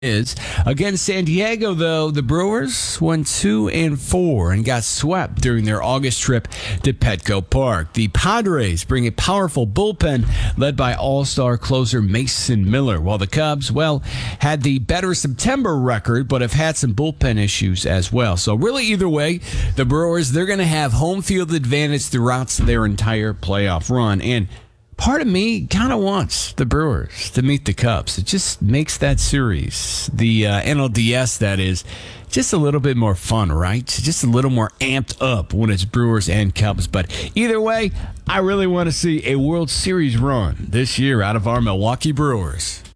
is. Against San Diego, though, the Brewers went 2-4 and got swept during their August trip to Petco Park. The Padres bring a powerful bullpen led by all-star closer Mason Miller, while the Cubs, had the better September record, but have had some bullpen issues as well. So really, either way, the Brewers, they're going to have home field advantage throughout their entire playoff run. And part of me kind of wants the Brewers to meet the Cubs. It just makes that series, the NLDS, that is, just a little bit more fun, right? Just a little more amped up when it's Brewers and Cubs. But either way, I really want to see a World Series run this year out of our Milwaukee Brewers.